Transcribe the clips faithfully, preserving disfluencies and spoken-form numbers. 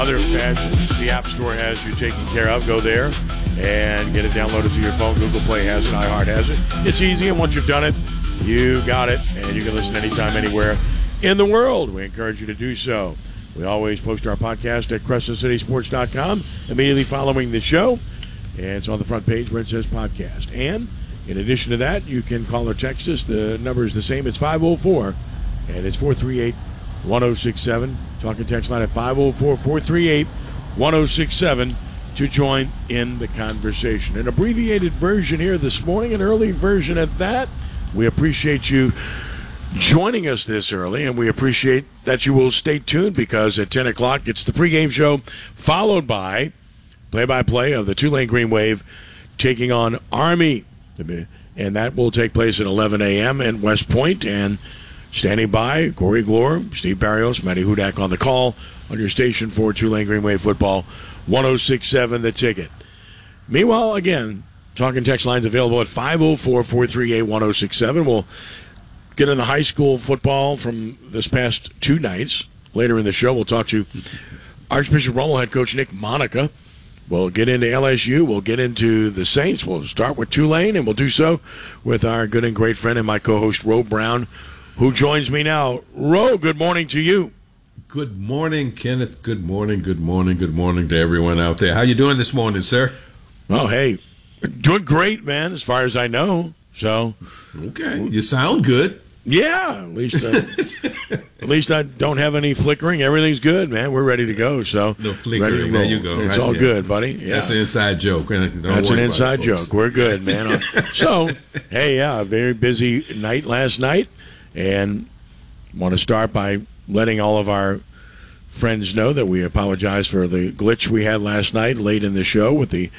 Other fashions the App Store has you taken care of. Go there and get it downloaded to your phone. Google Play has it. iHeart has it. It's easy, and once you've done it, you got it, and you can listen anytime, anywhere in the world. We encourage you to do so. We always post our podcast at Crescent City Sports dot com immediately following the show, and it's on the front page where it says podcast. And in addition to that, you can call or text us. The number is the same. It's five oh four, and it's four three eight, one oh six seven. Talking text line at five oh four, four three eight, one oh six seven to join in the conversation. An abbreviated version here this morning, an early version at that. We appreciate you joining us this early, and we appreciate that you will stay tuned, because at ten o'clock it's the pregame show, followed by play-by-play of the Tulane Green Wave taking on Army. And that will take place at eleven a.m. in West Point. And standing by, Corey Glore, Steve Barrios, Matty Hudak on the call on your station for Tulane Green Wave football, one oh six seven The Ticket. Meanwhile, again, talking text lines available at five oh four, four three eight, one oh six seven. We'll get in the high school football from this past two nights. Later in the show, we'll talk to Archbishop Rummel head coach Nick Monica. We'll get into L S U. We'll get into the Saints. We'll start with Tulane, and we'll do so with our good and great friend and my co-host, Ro Brown, who joins me now. Ro, good morning to you. Good morning, Kenneth. Good morning, good morning, good morning to everyone out there. How you doing this morning, sir? Oh, hey, doing great, man, as far as I know. So, okay, you sound good. Yeah, at least uh, at least I don't have any flickering. Everything's good, man. We're ready to go. So no flickering. There you go. It's right, all yeah. good, buddy. Yeah. That's an inside joke. Don't That's an inside it, joke. We're good, man. So, hey, yeah, a very busy night last night, and want to start by letting all of our friends know that we apologize for the glitch we had last night late in the show with the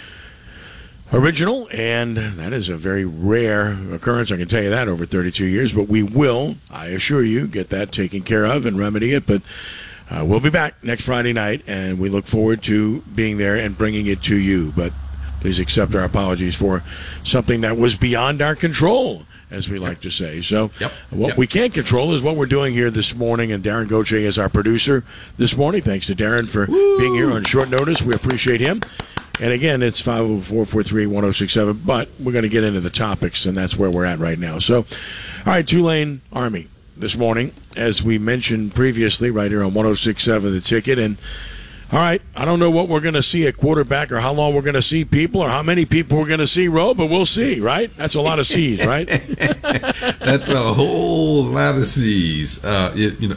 original, and that is a very rare occurrence, I can tell you that, over thirty-two years, but we will, I assure you, get that taken care of and remedy it. But uh, we'll be back next Friday night, and we look forward to being there and bringing it to you. But please accept our apologies for something that was beyond our control, as we like to say. So yep. what yep. we can control is what we're doing here this morning, and Darren Gauthier is our producer this morning. Thanks to Darren for Woo! being here on short notice. We appreciate him. And again, it's five oh four, four three eight, one oh six seven, but we're going to get into the topics, and that's where we're at right now. So, all right, Tulane Army this morning, as we mentioned previously, right here on one oh six seven The Ticket. And, all right, I don't know what we're going to see at quarterback, or how long we're going to see people, or how many people we're going to see, Ro, but we'll see, right? That's a lot of C's, right? That's a whole lot of C's. Uh, it, you know,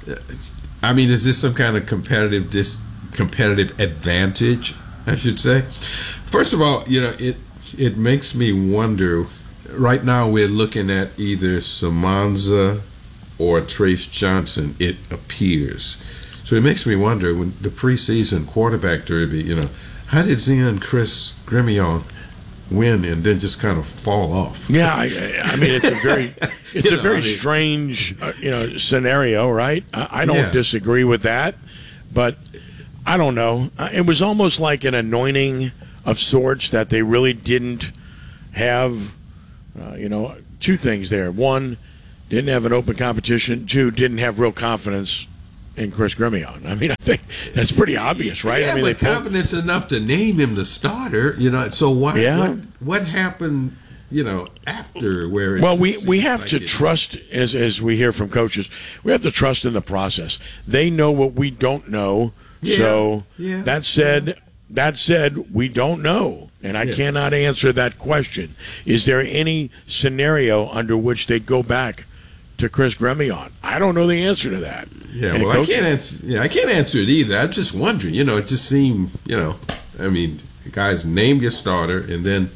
I mean, is this some kind of competitive dis- competitive advantage, I should say? First of all, you know, it it makes me wonder. Right now, we're looking at either Samanza or Trace Johnson, it appears. So it makes me wonder, when the preseason quarterback derby, you know, how did Zia and Chris Gremillon win and then just kind of fall off? Yeah, I, I mean, it's a very it's You a know, very I mean- strange, uh, you know, scenario, right? I, I don't Yeah. disagree with that, but I don't know. Uh, It was almost like an anointing of sorts that they really didn't have, uh, you know, two things there. One, didn't have an open competition. Two, didn't have real confidence in Chris Gremillon. I mean, I think that's pretty obvious, right? Yeah, I mean, but they pulled- confidence enough to name him the starter, you know. So why? Yeah. What, what happened, you know, after where? It Well, we, just we seems have like to it's- trust, as as we hear from coaches, we have to trust in the process. They know what we don't know. Yeah, So yeah, that said, that said, we don't know, and I Yeah. cannot answer that question. Is there any scenario under which they go back to Chris Gremillon? I don't know the answer to that. Yeah, And well, I coach- can't answer. Yeah, I can't answer it either. I'm just wondering. You know, it just seemed. You know, I mean, the guy's named your starter, and then,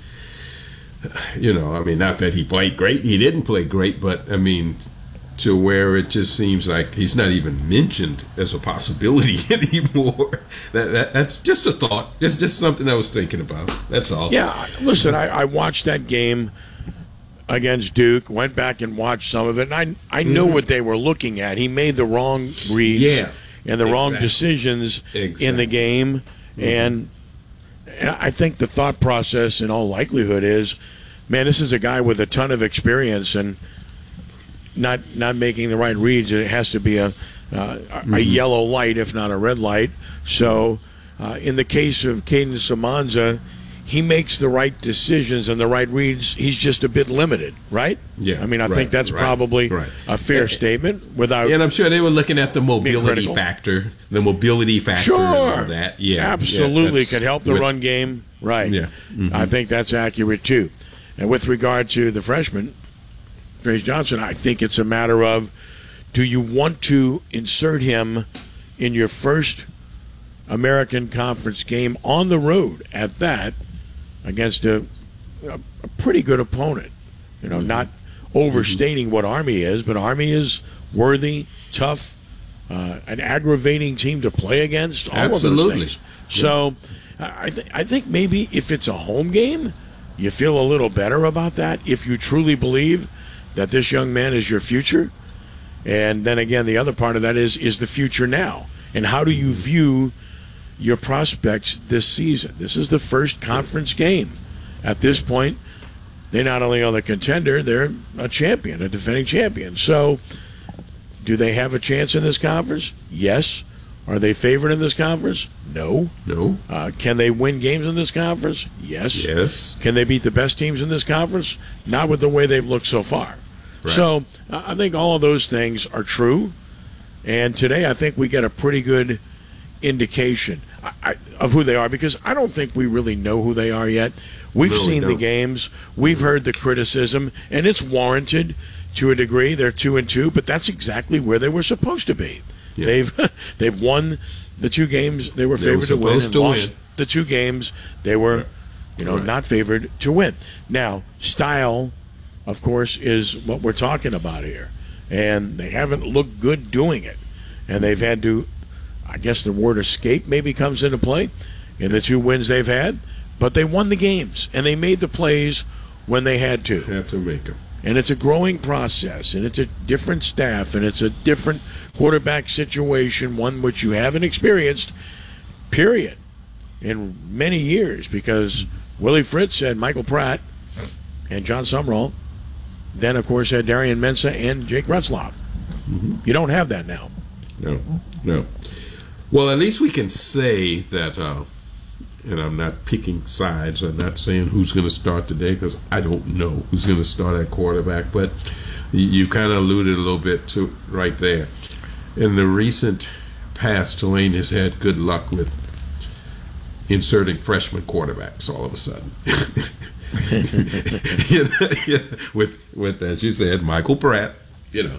you know, I mean, not that he played great. He didn't play great, but I mean, to where it just seems like he's not even mentioned as a possibility anymore. That, that that's just a thought. It's just something I was thinking about. That's all. Yeah, listen, I, I watched that game against Duke, went back and watched some of it, and I I know Mhm. what they were looking at. He made the wrong reads Yeah, and the wrong exactly. decisions in Exactly. the game, and, and I think the thought process in all likelihood is, man, this is a guy with a ton of experience, and not not making the right reads. It has to be a, uh, a yellow light, if not a red light. So uh, in the case of Caden Samanza, he makes the right decisions and the right reads. He's just a bit limited, right? Yeah. I mean, I right, think that's right, probably right. a fair and, statement. Without, yeah, and I'm sure they were looking at the mobility factor, the mobility factor, sure, and all that. Yeah, absolutely yeah, could help the with, run game. Right. Yeah, mm-hmm. I think that's accurate too. And with regard to the freshman, Trace Johnson, I think it's a matter of, do you want to insert him in your first American Conference game on the road at that against a, a, a pretty good opponent? You know, mm-hmm. not overstating mm-hmm. what Army is, but Army is worthy, tough, uh, an aggravating team to play against. All Absolutely. of those things. So yeah. I, th- I think maybe if it's a home game, you feel a little better about that if you truly believe that this young man is your future. And then again, the other part of that is is the future now. And how do you view your prospects this season? This is the first conference game. At this point, they not only are the contender, they're a champion, a defending champion. So do they have a chance in this conference? Yes. Are they favored in this conference? No. No. Uh, can they win games in this conference? Yes. Yes. Can they beat the best teams in this conference? Not with the way they've looked so far. Right. So uh, I think all of those things are true. And today I think we get a pretty good indication I, I, of who they are, because I don't think we really know who they are yet. We've really seen don't. the games. We've heard the criticism, and it's warranted to a degree. They're two and two, but that's exactly where they were supposed to be. Yeah. They've they've won the two games they were favored they were to win, and to lost win. the two games they were, you know, right. not favored to win. Now, style, of course, is what we're talking about here, and they haven't looked good doing it, and they've had to, I guess the word escape maybe comes into play in the two wins they've had, but they won the games and they made the plays when they had to. Have to make them. And it's a growing process, and it's a different staff, and it's a different quarterback situation, one which you haven't experienced, period, in many years, because Willie Fritz had Michael Pratt and John Sumrall, then, of course, had Darian Mensah and Jake Retzlaff. Mm-hmm. You don't have that now. No, no. Well, at least we can say that, uh, and I'm not picking sides, I'm not saying who's going to start today, because I don't know who's going to start at quarterback, but you kind of alluded a little bit to right there. In the recent past, Tulane has had good luck with inserting freshman quarterbacks all of a sudden. you know, yeah, with, with, as you said, Michael Pratt, you know,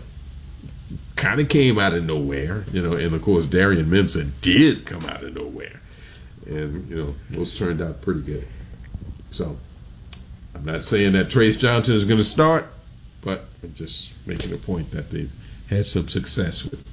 kind of came out of nowhere, you know, and of course Darian Mensah did come out of nowhere. And, you know, those turned out pretty good. So, I'm not saying that Trace Johnson is going to start, but I'm just making a point that they've had some success with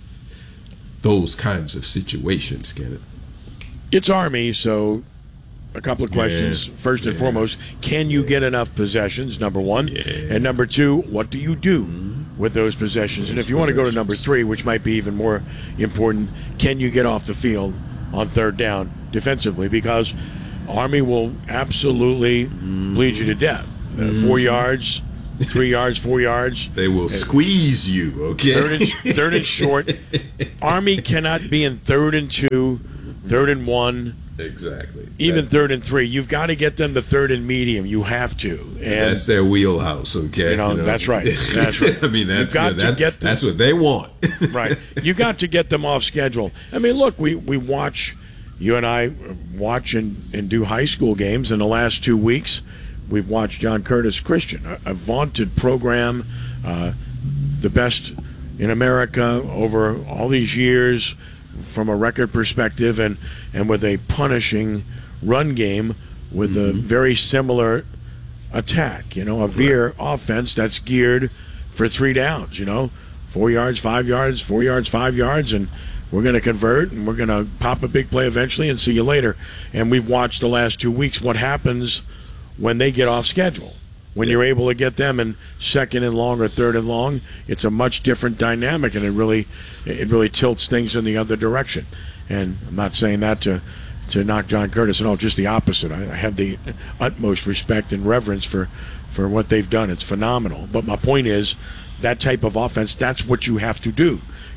those kinds of situations, Kenneth. It's Army, so a couple of questions. Yeah, First and yeah, foremost, can you yeah. get enough possessions, number one? Yeah. And number two, what do you do mm-hmm. with those possessions? Those and if you want to go to number three, which might be even more important, can you get off the field on third down defensively? Because Army will absolutely mm-hmm. bleed you to death. Uh, mm-hmm. Four yards, three yards, four yards. They will uh, squeeze you, okay? Third and, third and short. Army cannot be in third and two, third and one. Exactly. Even that, third and three. You've got to get them to third and medium. You have to. And that's their wheelhouse, okay? You know, you know? That's right. That's right. I mean, that's, You've got uh, that's, to get them, that's what they want. Right. You got to get them off schedule. I mean, look, we, we watch, you and I watch and, and do high school games. In the last two weeks, we've watched John Curtis Christian, a, a vaunted program, uh, the best in America over all these years from a record perspective, and, and with a punishing run game with mm-hmm. a very similar attack, you know, a veer right. offense that's geared for three downs, you know, four yards, five yards, four yards, five yards, and we're going to convert, and we're going to pop a big play eventually and see you later. And we've watched the last two weeks what happens when they get off schedule. When you're able to get them in second and long or third and long, it's a much different dynamic, and it really it really tilts things in the other direction. And I'm not saying that to to knock John Curtis at all, just the opposite. I, I have the utmost respect and reverence for, for what they've done. It's phenomenal. But my point is, that type of offense, that's what you have to do.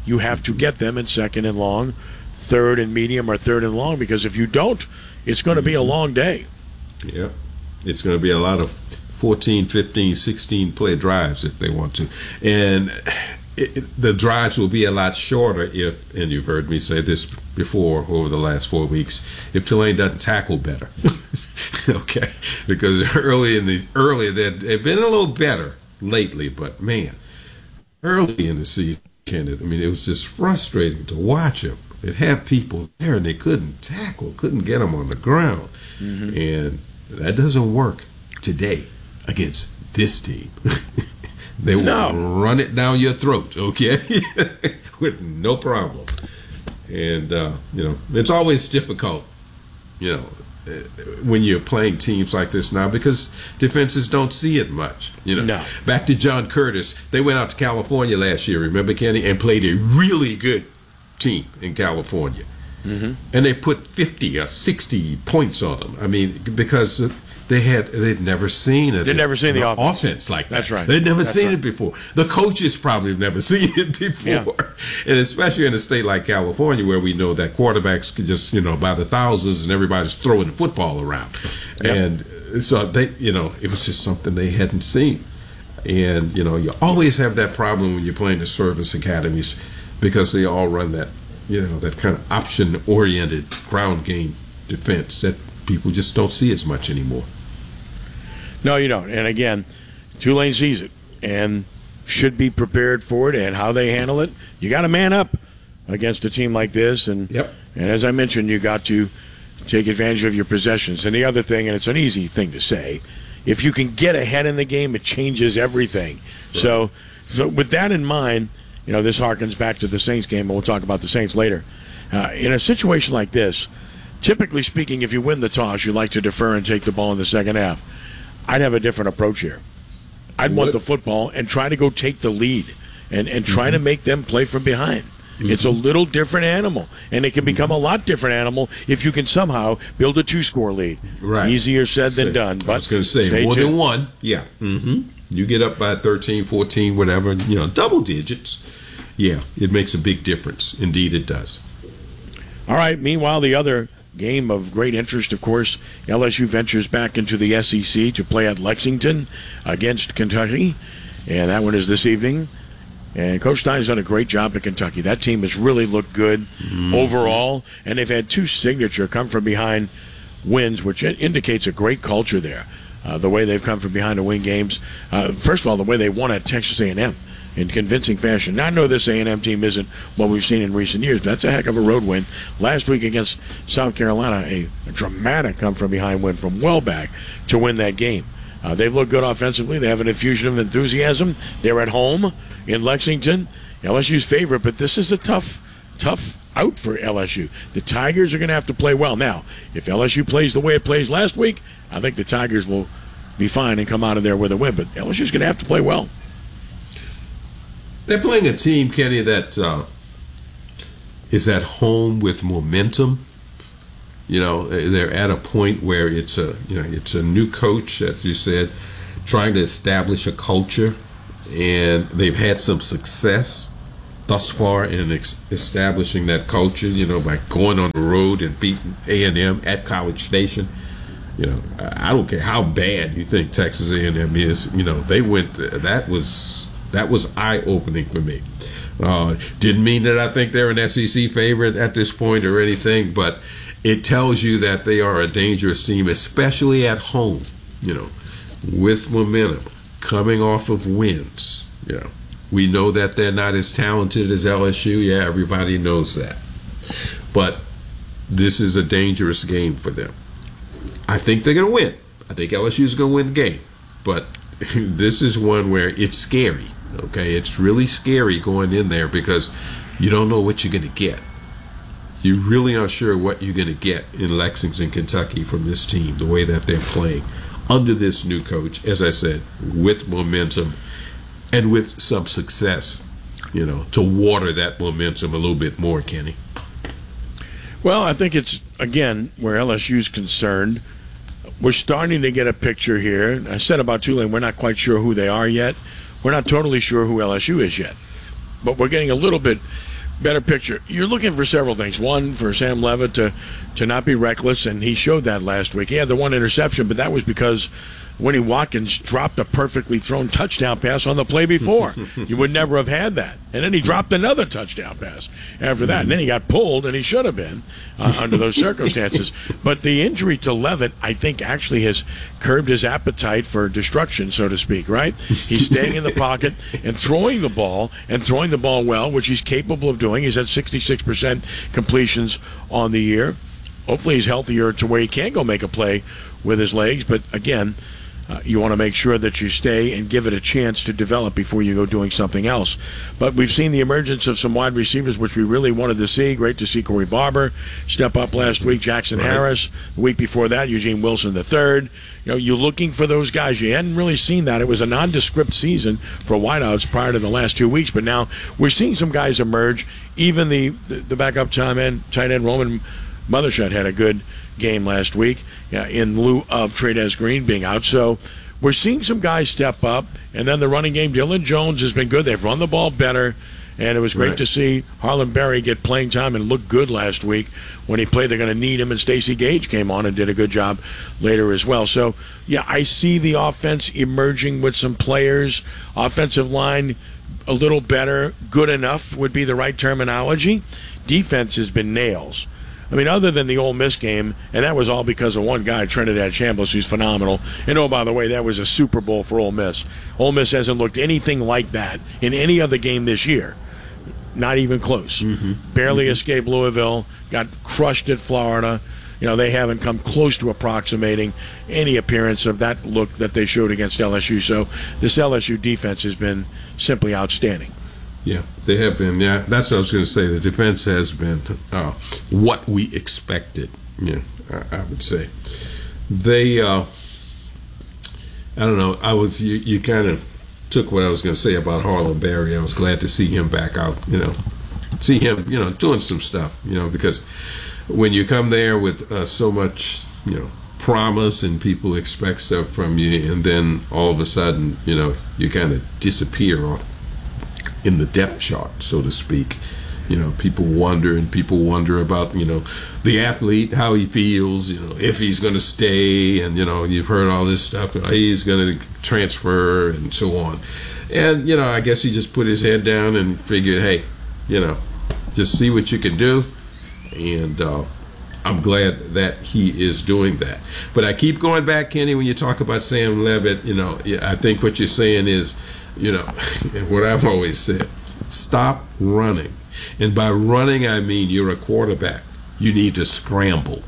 you have to get them in second and long, third and medium, or third and long, because if you don't, it's going to be a long day. Yeah, it's going to be a lot of fourteen, fifteen, sixteen play drives if they want to. And it, it, the drives will be a lot shorter if, and you've heard me say this before over the last four weeks, if Tulane doesn't tackle better. Okay, because early in the early they've been a little better lately, but man, early in the season, Kenneth, I mean, it was just frustrating to watch them. They'd have people there and they couldn't tackle, couldn't get them on the ground, mm-hmm. and that doesn't work today against this team. They will no. run it down your throat, okay, with no problem. And uh, you know, it's always difficult, you know, when you're playing teams like this now, because defenses don't see it much. You know, no. Back to John Curtis, they went out to California last year, remember, Kenny, and played a really good team in California, mm-hmm. and they put fifty or sixty points on them. I mean, because they had they'd never seen it. They'd never seen the offense. offense like that. That's right. They'd never That's seen right. it before. The coaches probably have never seen it before, yeah. and especially in a state like California, where we know that quarterbacks could just, you know, by the thousands, and everybody's throwing the football around, yep. and so they, you know, it was just something they hadn't seen. And you know, you always have that problem when you're playing the service academies, because they all run that, you know, that kind of option-oriented ground game defense that people just don't see as much anymore. No, you don't. And again, Tulane sees it and should be prepared for it, and how they handle it. You got to man up against a team like this, and yep. and as I mentioned, you got to take advantage of your possessions. And the other thing, and it's an easy thing to say, if you can get ahead in the game, it changes everything. Right. So, so with that in mind, you know, this harkens back to the Saints game, and we'll talk about the Saints later. Uh, in a situation like this, typically speaking, if you win the toss, you like to defer and take the ball in the second half. I'd have a different approach here. I'd what? want the football and try to go take the lead and, and try mm-hmm. to make them play from behind. Mm-hmm. It's a little different animal, and it can become a lot different animal if you can somehow build a two-score lead. Right. Easier said than say, done. But I was going to say, more tuned. than one. Yeah. Mm-hmm. You get up by thirteen, fourteen, whatever, you know, double digits. Yeah, it makes a big difference. Indeed, it does. All right. Meanwhile, the other game of great interest, of course, L S U ventures back into the S E C to play at Lexington against Kentucky, and that one is this evening. And Coach Stein's done a great job at Kentucky. That team has really looked good mm-hmm. overall, and they've had two signature come-from-behind wins, which indicates a great culture there, uh, the way they've come from behind to win games. Uh, first of all, the way they won at Texas A and M in convincing fashion. Now, I know this A and M team isn't what we've seen in recent years, but that's a heck of a road win. Last week against South Carolina, a, a dramatic come-from-behind win from well back to win that game. Uh, they've looked good offensively. They have an infusion of enthusiasm. They're at home in Lexington, L S U's favorite, but this is a tough, tough out for L S U. The Tigers are going to have to play well. Now, if L S U plays the way it plays last week, I think the Tigers will be fine and come out of there with a win, but L S U's going to have to play well. They're playing a team, Kenny, that uh, is at home with momentum. You know, they're at a point where it's a, you know, it's a new coach, as you said, trying to establish a culture, and they've had some success thus far in ex- establishing that culture. You know, by going on the road and beating A and M at College Station. You know, I don't care how bad you think Texas A and M is. You know, they went. That was that was eye-opening for me. Uh, didn't mean that I think they're an S E C favorite at this point or anything, but it tells you that they are a dangerous team, especially at home, you know, with momentum, coming off of wins. You know, we know that they're not as talented as L S U. Yeah, everybody knows that. But this is a dangerous game for them. I think they're going to win. I think L S U is going to win the game. But this is one where it's scary, okay? It's really scary going in there because you don't know what you're going to get. You really aren't sure what you're going to get in Lexington, Kentucky from this team, the way that they're playing under this new coach, as I said, with momentum and with some success, you know, to water that momentum a little bit more, Kenny. Well, I think it's, again, where L S U's concerned, we're starting to get a picture here. I said about Tulane, we're not quite sure who they are yet. We're not totally sure who L S U is yet. But we're getting a little bit better picture. You're looking for several things. One, for Sam Levitt to, to not be reckless, and he showed that last week. He had the one interception, but that was because Winnie Watkins dropped a perfectly thrown touchdown pass on the play before. You would never have had that. And then he dropped another touchdown pass after that. And then he got pulled, and he should have been uh, under those circumstances. But the injury to Levitt, I think, actually has curbed his appetite for destruction, so to speak, right? He's staying in the pocket and throwing the ball, and throwing the ball well, which he's capable of doing. He's had sixty-six percent completions on the year. Hopefully he's healthier to where he can go make a play with his legs. But, again, Uh, you want to make sure that you stay and give it a chance to develop before you go doing something else. But we've seen the emergence of some wide receivers, which we really wanted to see. Great to see Corey Barber step up last week. Jackson right. Harris, the week before that, Eugene Wilson the third. You know, you're looking for those guys. You hadn't really seen that. It was a nondescript season for wideouts prior to the last two weeks, but now we're seeing some guys emerge. Even the, the, the backup tight end, tight end Roman Mothershed had a good game last week, yeah, in lieu of Trey'Dez Green being out. So we're seeing some guys step up, and then the running game, Dylan Jones has been good. They've run the ball better, and it was great right. to see Harlan Berry get playing time and look good last week. When he played, they're going to need him, and Stacey Gage came on and did a good job later as well. So, yeah, I see the offense emerging with some players. Offensive line a little better, good enough would be the right terminology. Defense has been nails. I mean, other than the Ole Miss game, and that was all because of one guy, Trinidad Chambliss, who's phenomenal. And, oh, by the way, that was a Super Bowl for Ole Miss. Ole Miss hasn't looked anything like that in any other game this year. Not even close. Mm-hmm. Barely mm-hmm. escaped Louisville, got crushed at Florida. You know, they haven't come close to approximating any appearance of that look that they showed against L S U. So this L S U defense has been simply outstanding. Yeah, they have been. Yeah, that's what I was going to say. The defense has been uh, what we expected. Yeah, I, I would say they. Uh, I don't know. I was you. You kind of took what I was going to say about Harlan Berry. I was glad to see him back out. You know, see him. You know, doing some stuff. You know, because when you come there with uh, so much, you know, promise and people expect stuff from you, and then all of a sudden, you know, you kind of disappear off in the depth chart, so to speak. You know, people wonder, and people wonder about, you know, the athlete, how he feels, you know, if he's going to stay, and, you know, you've heard all this stuff, he's going to transfer and so on. And, you know, I guess he just put his head down and figured, hey, you know, just see what you can do. And uh, I'm glad that he is doing that. But I keep going back, Kenny, when you talk about Sam Levitt, you know, I think what you're saying is, you know, what I've always said, stop running. And by running, I mean you're a quarterback. You need to scramble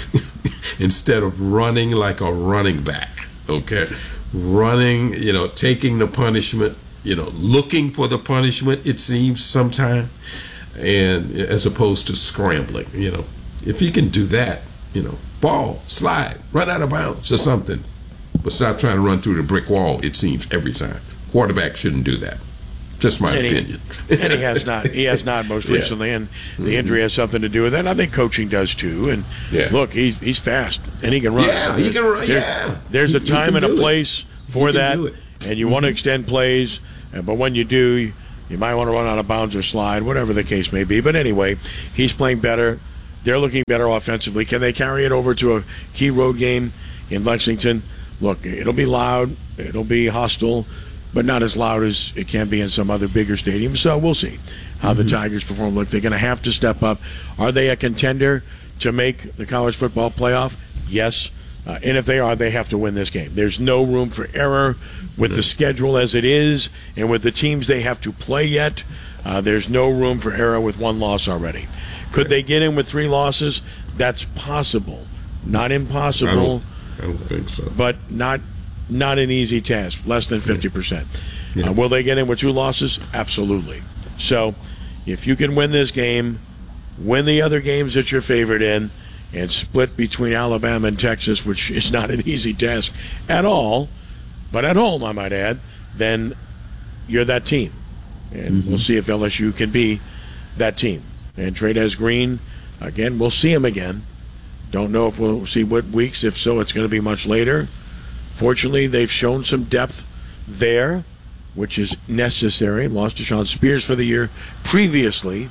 instead of running like a running back, okay? Running, you know, taking the punishment, you know, looking for the punishment, it seems, sometimes, and as opposed to scrambling, you know. If you can do that, you know, ball, slide, run out of bounds or something, but stop trying to run through the brick wall, it seems, every time. Quarterback shouldn't do that. Just my and opinion. He, and he has not. He has not most recently, yeah. and the mm-hmm. injury has something to do with that. And I think coaching does too. And yeah. look, he's he's fast and he can run. Yeah, he can run. There's, yeah, there's a time and a place it. for that, and you mm-hmm. want to extend plays. But when you do, you, you might want to run out of bounds or slide, whatever the case may be. But anyway, he's playing better. They're looking better offensively. Can they carry it over to a key road game in Lexington? Look, it'll be loud. It'll be hostile, but not as loud as it can be in some other bigger stadiums. So we'll see how mm-hmm. the Tigers perform. Look, they're going to have to step up. Are they a contender to make the college football playoff? Yes. Uh, and if they are, they have to win this game. There's no room for error with the schedule as it is and with the teams they have to play yet. Uh, there's no room for error with one loss already. Could they get in with three losses? That's possible. Not impossible. I don't, I don't think so. But not not an easy task. Less than fifty percent. Yeah. Uh, will they get in with two losses? Absolutely. So if you can win this game, win the other games that you're favored in, and split between Alabama and Texas, which is not an easy task at all, but at home, I might add, then you're that team. And mm-hmm. we'll see if L S U can be that team. And Trey'Dez Green, again, we'll see him again. Don't know if we'll see what weeks. If so, it's going to be much later. Fortunately, they've shown some depth there, which is necessary. Lost to Sean Spears for the year previously.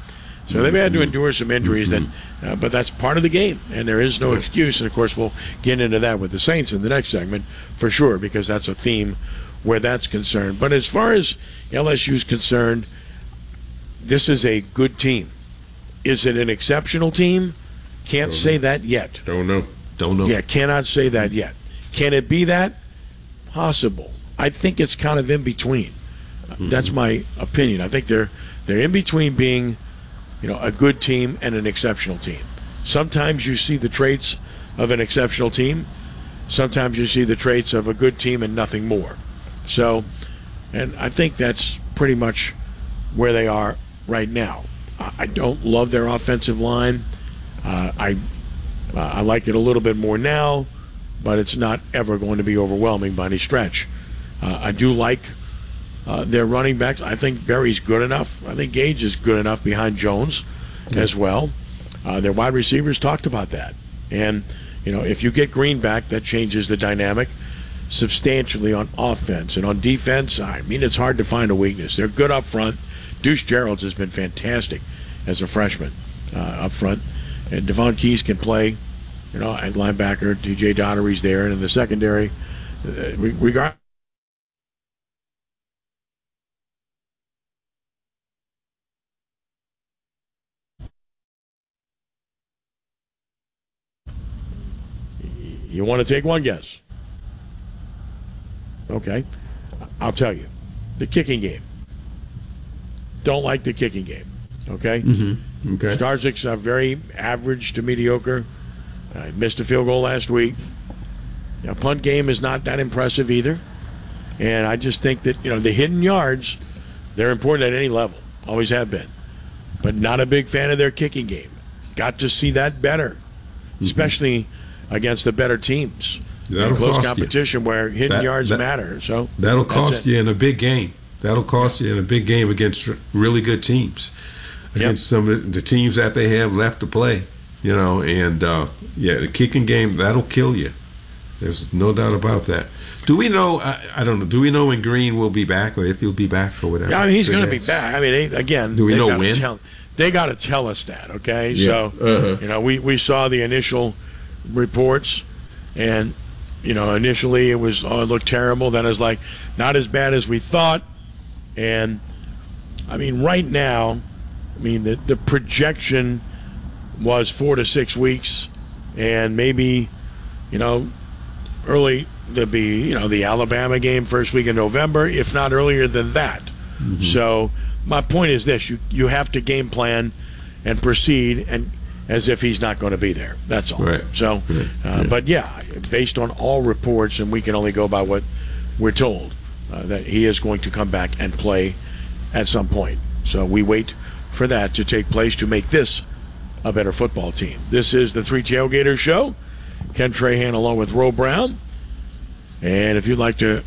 So they've had to endure some injuries, that, uh, but that's part of the game, and there is no excuse. And, of course, we'll get into that with the Saints in the next segment for sure, because that's a theme where that's concerned. But as far as L S U's concerned, this is a good team. Is it an exceptional team? Can't Don't say know. that yet. Don't know. Don't know. Yeah, cannot say that yet. Can it be that? Possible. I think it's kind of in between. Mm-hmm. That's my opinion. I think they're they're in between being, you know, a good team and an exceptional team. Sometimes you see the traits of an exceptional team. Sometimes you see the traits of a good team and nothing more. So, and I think that's pretty much where they are right now. I don't love their offensive line. Uh, I uh, I like it a little bit more now, but it's not ever going to be overwhelming by any stretch. Uh, I do like uh, their running backs. I think Berry's good enough. I think Gage is good enough behind Jones mm-hmm. as well. Uh, their wide receivers talked about that. And, you know, if you get Green back, that changes the dynamic substantially on offense. And on defense, I mean, it's hard to find a weakness. They're good up front. Deuce Gerald's has been fantastic as a freshman uh, up front. And Devon Keys can play, you know, at linebacker. T J Dottery's there. And in the secondary, uh, regard. You want to take one guess? Okay. I'll tell you. The kicking game. Don't like the kicking game. Okay? Mm-hmm. Okay. Starzik's uh, very average to mediocre. Uh, missed a field goal last week. You know, punt game is not that impressive either. And I just think that, you know, the hidden yards, they're important at any level. Always have been. But not a big fan of their kicking game. Got to see that better. Mm-hmm. Especially against the better teams. That'll close cost competition you. where hidden that, yards that, matter. So that'll cost you in a big game. That'll cost you in a big game against really good teams, against yep. some of the teams that they have left to play. You know, and uh, yeah, the kicking game, that'll kill you. There's no doubt about that. Do we know? I, I don't know. Do we know when Green will be back, or if he'll be back, or whatever? Yeah, I mean, he's going to be back. I mean, they, again, do we know when? Tell, they got to tell us that, okay? Yeah. So, uh-huh. you know, we, we saw the initial reports, and you know, initially it was, oh, it looked terrible. Then it's like, not as bad as we thought. And I mean, right now, I mean, the the projection was four to six weeks, and maybe, you know, early to be, you know, the Alabama game first week in November, if not earlier than that. Mm-hmm. So my point is this: you you have to game plan and proceed and as if he's not going to be there. That's all. Right. So, right. Uh, yeah. but yeah, based on all reports, and we can only go by what we're told, uh, that he is going to come back and play at some point. So we wait for that to take place to make this a better football team. This is the Three Tailgaters Show. Ken Trahan along with Ro Brown. And if you'd like to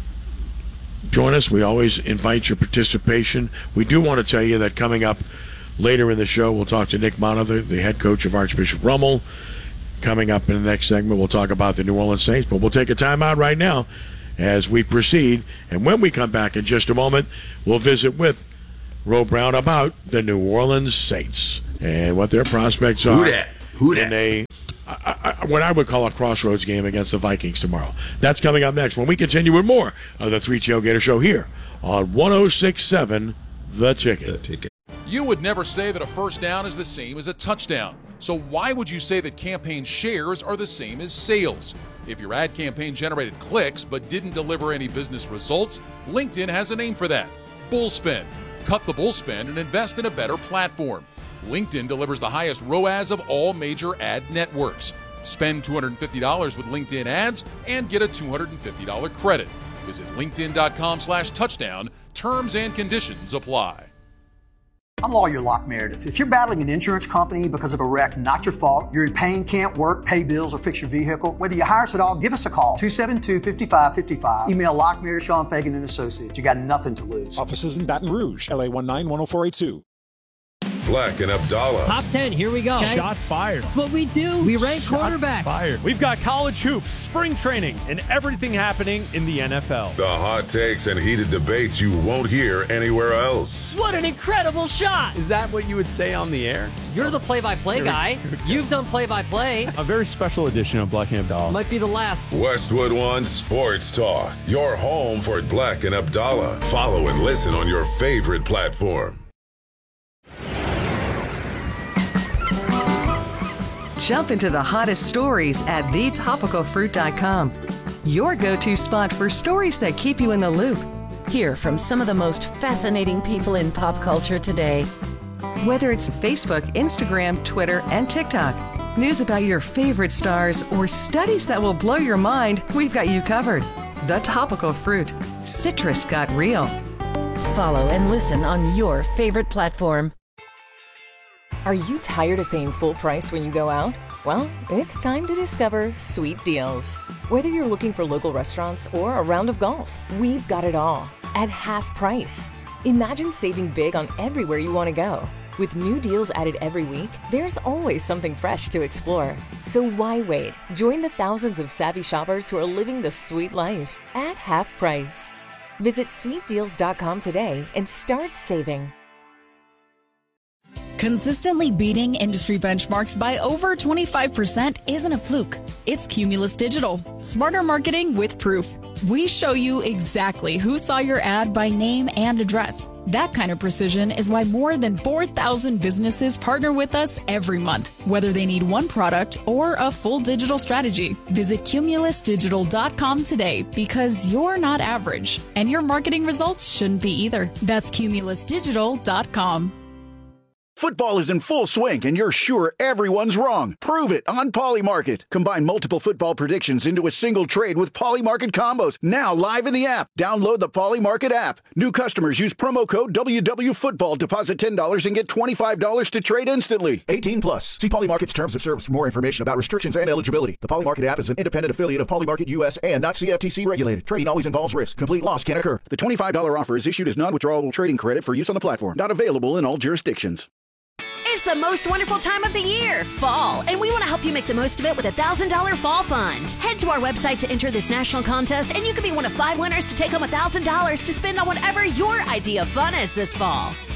join us, we always invite your participation. We do want to tell you that coming up later in the show, we'll talk to Nick Monitor, the head coach of Archbishop Rummel. Coming up in the next segment, we'll talk about the New Orleans Saints. But we'll take a timeout right now as we proceed. And when we come back in just a moment, we'll visit with Ro Brown about the New Orleans Saints and what their prospects are. Who that? Who that? In a, I, I, what I would call a crossroads game against the Vikings tomorrow. That's coming up next when we continue with more of the Three Tailgater Show here on one oh six point seven The Ticket. The Ticket. You would never say that a first down is the same as a touchdown. So why would you say that campaign shares are the same as sales? If your ad campaign generated clicks but didn't deliver any business results, LinkedIn has a name for that: Bullspend. Cut the bullspend and invest in a better platform. LinkedIn delivers the highest R O A S of all major ad networks. Spend two hundred fifty dollars with LinkedIn ads and get a two hundred fifty dollars credit. Visit linkedin.com slash touchdown. Terms and conditions apply. I'm lawyer Locke Meredith. If you're battling an insurance company because of a wreck not your fault, you're in pain, can't work, pay bills, or fix your vehicle, whether you hire us at all, give us a call. two seven two, five five five five. Email Locke Meredith, Sean Fagan and Associates. You got nothing to lose. Offices in Baton Rouge, L A one nine one oh four eight two. Black and Abdallah. Top ten, here we go. Okay. Shots fired. That's what we do. We rank Shots quarterbacks. fired. We've got college hoops, spring training, and everything happening in the N F L. The hot takes and heated debates you won't hear anywhere else. What an incredible shot. Is that what you would say on the air? You're the play-by-play guy. You've done play-by-play. A very special edition of Black and Abdallah. Might be the last. Westwood One Sports Talk, your home for Black and Abdallah. Follow and listen on your favorite platform. Jump into the hottest stories at the topical fruit dot com. Your go-to spot for stories that keep you in the loop. Hear from some of the most fascinating people in pop culture today. Whether it's Facebook, Instagram, Twitter, and TikTok, news about your favorite stars, or studies that will blow your mind, we've got you covered. The Topical Fruit. Citrus got real. Follow and listen on your favorite platform. Are you tired of paying full price when you go out? Well, it's time to discover Sweet Deals. Whether you're looking for local restaurants or a round of golf, we've got it all at half price. Imagine saving big on everywhere you want to go. With new deals added every week, there's always something fresh to explore. So why wait? Join the thousands of savvy shoppers who are living the sweet life at half price. Visit sweet deals dot com today and start saving. Consistently beating industry benchmarks by over twenty-five percent isn't a fluke. It's Cumulus Digital. Smarter marketing with proof. We show you exactly who saw your ad by name and address. That kind of precision is why more than four thousand businesses partner with us every month, whether they need one product or a full digital strategy. Visit cumulus digital dot com today because you're not average, and your marketing results shouldn't be either. That's cumulus digital dot com. Football is in full swing, and you're sure everyone's wrong. Prove it on Polymarket. Combine multiple football predictions into a single trade with Polymarket combos. Now live in the app. Download the Polymarket app. New customers use promo code W W Football. Deposit ten dollars and get twenty-five dollars to trade instantly. eighteen plus. See Polymarket's terms of service for more information about restrictions and eligibility. The Polymarket app is an independent affiliate of Polymarket U S and not C F T C regulated. Trading always involves risk. Complete loss can occur. The twenty-five dollars offer is issued as non-withdrawable trading credit for use on the platform. Not available in all jurisdictions. It's the most wonderful time of the year, fall, and we want to help you make the most of it with a one thousand dollars fall fund. Head to our website to enter this national contest, and you could be one of five winners to take home one thousand dollars to spend on whatever your idea of fun is this fall.